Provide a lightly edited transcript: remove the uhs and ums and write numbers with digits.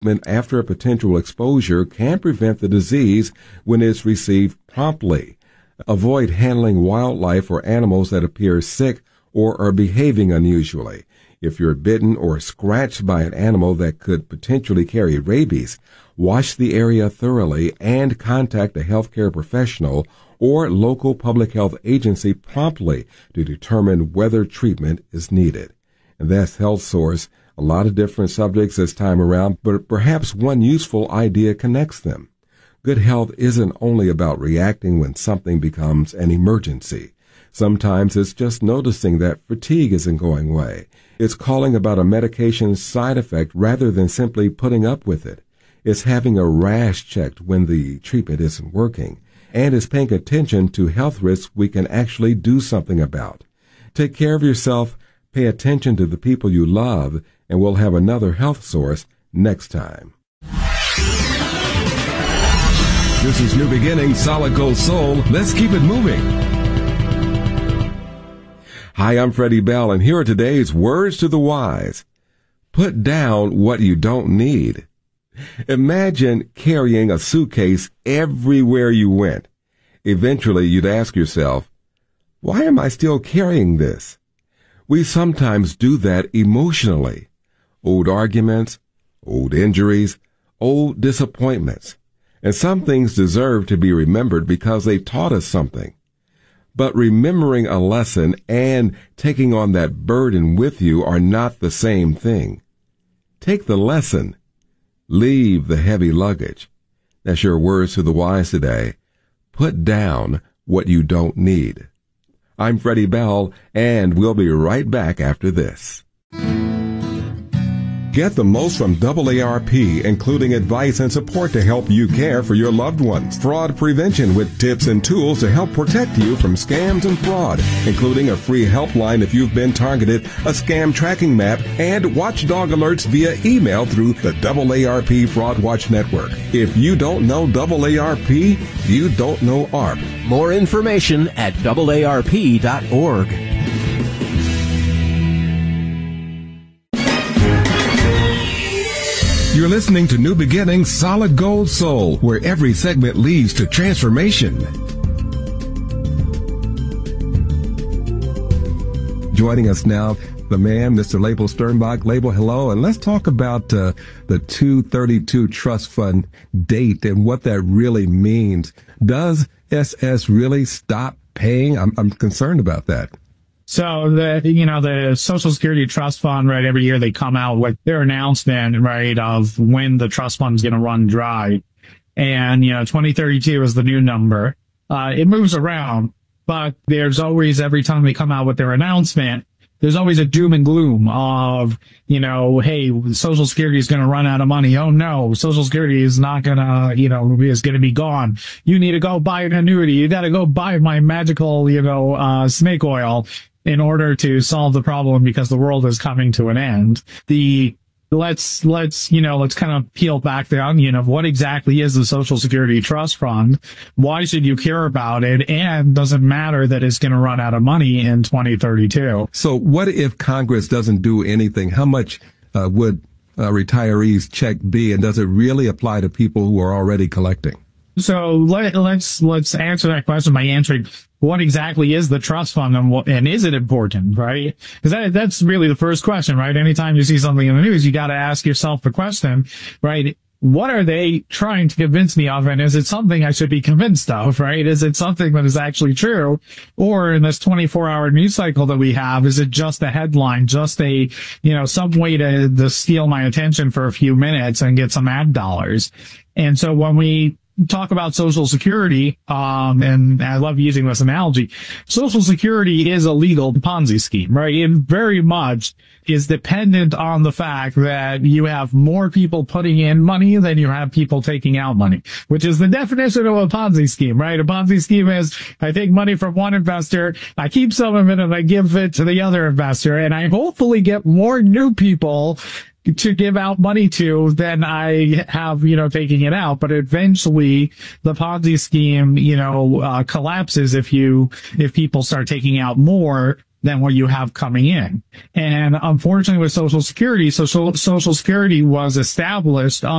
treatment after a potential exposure can prevent the disease when it's received promptly. Avoid handling wildlife or animals that appear sick or are behaving unusually. If you're bitten or scratched by an animal that could potentially carry rabies, wash the area thoroughly and contact a healthcare professional or local public health agency promptly to determine whether treatment is needed. And that's Health Source. A lot of different subjects this time around, but perhaps one useful idea connects them. Good health isn't only about reacting when something becomes an emergency. Sometimes it's just noticing that fatigue isn't going away. It's calling about a medication's side effect rather than simply putting up with it. It's having a rash checked when the treatment isn't working. And it's paying attention to health risks we can actually do something about. Take care of yourself, pay attention to the people you love, and we'll have another Health Source next time. This is New Beginning, Solid Gold Soul. Let's keep it moving. Hi, I'm Freddie Bell, and here are today's words to the wise. Put down what you don't need. Imagine carrying a suitcase everywhere you went. Eventually, you'd ask yourself, why am I still carrying this? We sometimes do that emotionally. Old arguments, old injuries, old disappointments. And some things deserve to be remembered because they taught us something. But remembering a lesson and taking on that burden with you are not the same thing. Take the lesson. Leave the heavy luggage. That's your words to the wise today. Put down what you don't need. I'm Freddie Bell, and we'll be right back after this. Get the most from AARP, including advice and support to help you care for your loved ones. Fraud prevention with tips and tools to help protect you from scams and fraud, including a free helpline if you've been targeted, a scam tracking map, and watchdog alerts via email through the AARP Fraud Watch Network. If you don't know AARP, you don't know ARP. More information at AARP.org. You're listening to New Beginnings, Solid Gold Soul, where every segment leads to transformation. Joining us now, the man, Mr. Label Sternbach. Label, hello, and let's talk about the 232 Trust Fund date and what that really means. Does SS really stop paying? I'm concerned about that. So the Social Security Trust Fund, right, every year they come out with their announcement, right, of when the trust fund's going to run dry. And, 2032 is the new number. It moves around, but there's always, every time they come out with their announcement, there's always a doom and gloom of, hey, Social Security is going to run out of money. Oh no, Social Security is not going to, is going to be gone. You need to go buy an annuity. You got to go buy my magical, snake oil in order to solve the problem because the world is coming to an end. Let's kind of peel back the onion of what exactly is the Social Security Trust Fund? Why should you care about it? And does it matter that it's going to run out of money in 2032? So what if Congress doesn't do anything? How much would retirees' check be? And does it really apply to people who are already collecting? So let's answer that question by answering what exactly is the trust fund and is it important, right? Because that's really the first question, right? Anytime you see something in the news, you got to ask yourself the question, right? What are they trying to convince me of? And is it something I should be convinced of, right? Is it something that is actually true? Or in this 24-hour news cycle that we have, is it just a headline, just a, some way to steal my attention for a few minutes and get some ad dollars? And so when we talk about Social Security, and I love using this analogy, Social Security is a legal Ponzi scheme, right? It very much is dependent on the fact that you have more people putting in money than you have people taking out money, which is the definition of a Ponzi scheme, right? A Ponzi scheme is I take money from one investor, I keep some of it, and I give it to the other investor, and I hopefully get more new people to give out money to than I have, taking it out. But eventually the Ponzi scheme, collapses if people start taking out more than what you have coming in. And unfortunately with Social Security, Social Security was established